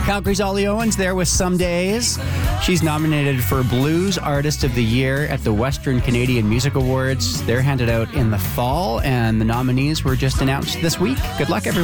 Calgary's Ollie Owens there with Some Days. She's nominated for Blues Artist of the Year at the Western Canadian Music Awards. They're handed out in the fall, and the nominees were just announced this week. Good luck, everyone.